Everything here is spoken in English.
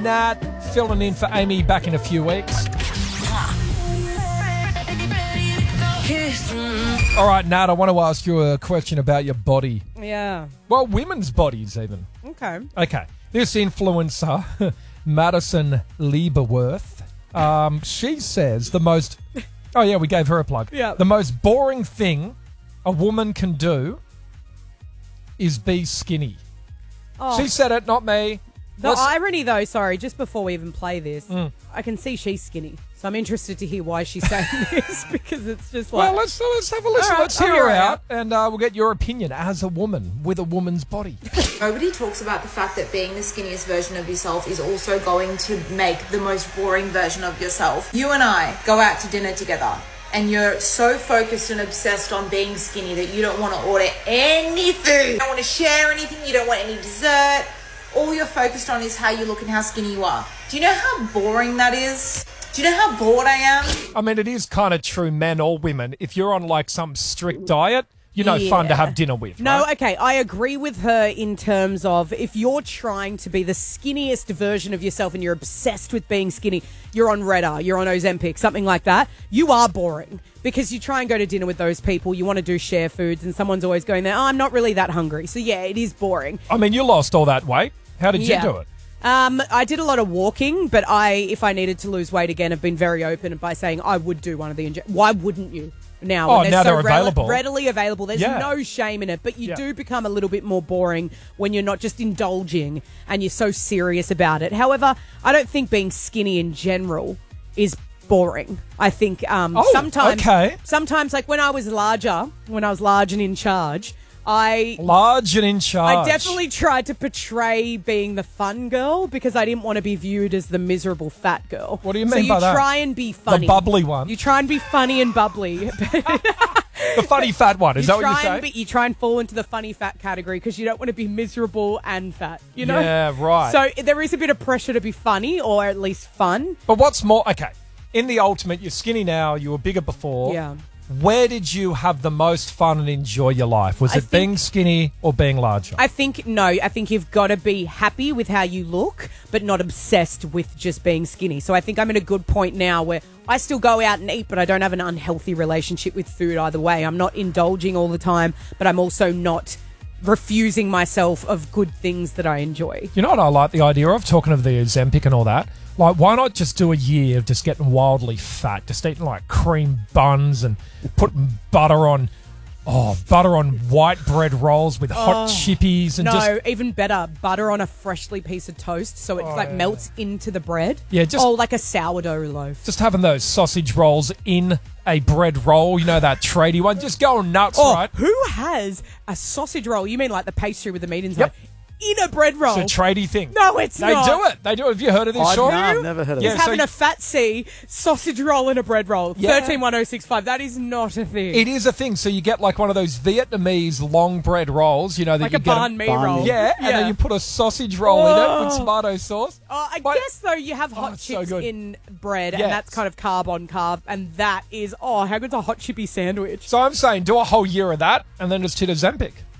Nat filling in for Amy back in a few weeks. All right, Nat, I want to ask you a question about your body. Yeah. Well, women's bodies even. Okay. This influencer, Madison Lieberworth, she says the most... Oh, yeah, we gave her a plug. Yeah. The most boring thing a woman can do is be skinny. Oh. She said it, not me. The irony, though, sorry, just before we even play this, Mm. I can see she's skinny. So I'm interested to hear why she's saying this, because it's just like... Well, let's have a listen. All right, Let's hear her out, and we'll get your opinion as a woman with a woman's body. Nobody talks about the fact that being the skinniest version of yourself is also going to make the most boring version of yourself. You and I go out to dinner together, and you're so focused and obsessed on being skinny that you don't want to order any food. You don't want to share anything. You don't want any dessert. All you're focused on is how you look and how skinny you are. Do you know how boring that is? Do you know how bored I am? I mean, it is kind of true, men or women. If you're on like some strict diet, you're no Yeah. fun to have dinner with. No, right? okay, I agree with her in terms of if you're trying to be the skinniest version of yourself and you're obsessed with being skinny, you're on Retta, you're on Ozempic, something like that, you are boring. Because you try and go to dinner with those people, you want to do share foods, and someone's always going there, I'm not really that hungry. So yeah, it is boring. I mean, you lost all that weight. How did you do it? I did a lot of walking, but if I needed to lose weight again, I've been very open by saying I would do one of the Why wouldn't you? Now, Oh, when now they're so available. readily available. There's Yeah. no shame in it, but you Yeah. do become a little bit more boring when you're not just indulging and you're so serious about it. However, I don't think being skinny in general is boring. I think sometimes, like when I was large and in charge, Large and in charge. I definitely tried to portray being the fun girl because I didn't want to be viewed as the miserable fat girl. What do you mean by that? So you try and be funny. The bubbly one. You try and be funny and bubbly. The funny fat one. Is that what you're saying? You try and fall into the funny fat category because you don't want to be miserable and fat, you know? Yeah, right. So there is a bit of pressure to be funny or at least fun. But what's more... Okay, in the ultimate, you're skinny now, you were bigger before. Yeah. Where did you have the most fun and enjoy your life? Was it being skinny or being larger? I think you've got to be happy with how you look, but not obsessed with just being skinny. So I think I'm at a good point now where I still go out and eat, but I don't have an unhealthy relationship with food either way. I'm not indulging all the time, but I'm also not refusing myself of good things that I enjoy. You know what I like the idea of? Talking of the Ozempic and all that. Like, why not just do a year of just getting wildly fat, just eating like cream buns and putting butter on white bread rolls with hot chippies and even better, butter on a freshly piece of toast so it melts into the bread. Yeah, like a sourdough loaf. just having those sausage rolls in a bread roll, you know, that tradie one, just going nuts, right? Who has a sausage roll? You mean like the pastry with the meat inside? In a bread roll. It's a tradie thing. No, it's not. They do it. Have you heard of this, Sean? No, I've never heard of He's this. having a fat C sausage roll in a bread roll. Yeah. 131065. That is not a thing. It is a thing. So you get like one of those Vietnamese long bread rolls, you know, that like you a get banh mi roll. Yeah, and then you put a sausage roll in it with tomato sauce. I guess, though, you have hot it's so chips good. in bread, Yes. and that's kind of carb on carb, and that is, how good's a hot chippy sandwich? So I'm saying do a whole year of that and then just hit Ozempic.